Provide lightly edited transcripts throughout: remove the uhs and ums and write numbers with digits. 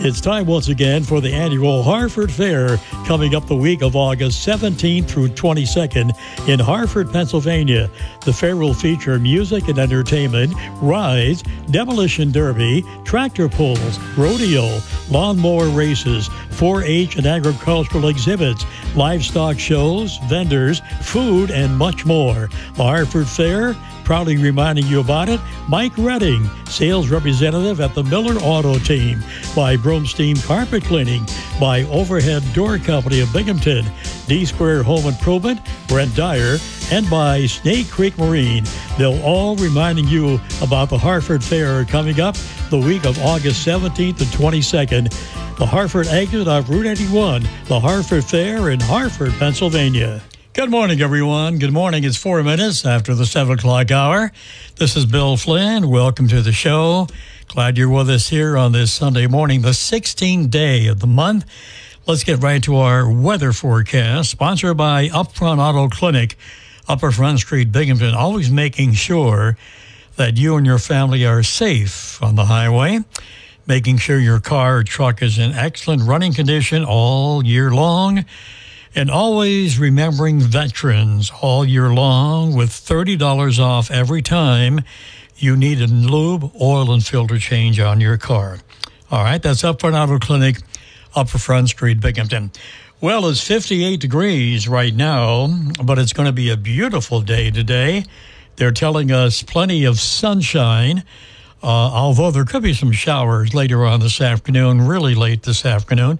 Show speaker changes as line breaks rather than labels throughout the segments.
It's time once again for the annual Harford Fair coming up the week of August 17th through 22nd in Harford, Pennsylvania. The fair will feature music and entertainment, rides, demolition derby, tractor pulls, rodeo, lawnmower races, 4-H and agricultural exhibits, livestock shows, vendors, food, and much more. The Harford Fair, proudly reminding you about it, Mike Redding, sales representative at the Miller Auto Team, by Broomstein Carpet Cleaning, by Overhead Door Company of Binghamton, D-Square Home Improvement, Brent Dyer, and by Snake Creek Marine. They'll all reminding you about the Harford Fair coming up the week of August 17th and 22nd. The Harford exit of Route 81, the Harford Fair in Harford, Pennsylvania. Good morning, everyone. Good morning. It's 4 minutes after the 7 o'clock hour. This is Bill Flynn. Welcome to the show. Glad you're with us here on this Sunday morning, the 16th day of the month. Let's get right to our weather forecast, sponsored by Upfront Auto Clinic, Upper Front Street, Binghamton, always making sure that you and your family are safe on the highway, making sure your car or truck is in excellent running condition all year long, and always remembering veterans all year long with $30 off every time you need a lube, oil, and filter change on your car. All right, that's Upfront Auto Clinic, Upper Front Street, Binghamton. Well, it's 58 degrees right now, but it's going to be a beautiful day today. They're telling us plenty of sunshine, although there could be some showers later on this afternoon, really late this afternoon.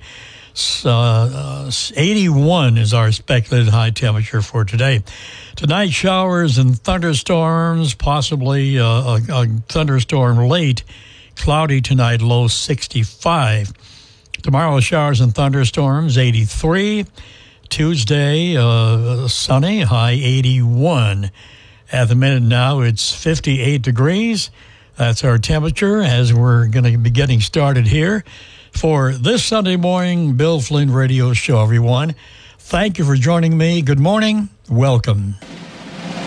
81 is our speculated high temperature for today. Tonight, showers and thunderstorms, possibly a thunderstorm late. Cloudy tonight, low 65. Tomorrow, showers and thunderstorms, 83. Tuesday, sunny, high 81. At the minute now, it's 58 degrees. That's our temperature as we're going to be getting started here for this Sunday morning Bill Flynn radio show, everyone. Thank you for joining me. Good morning. Welcome.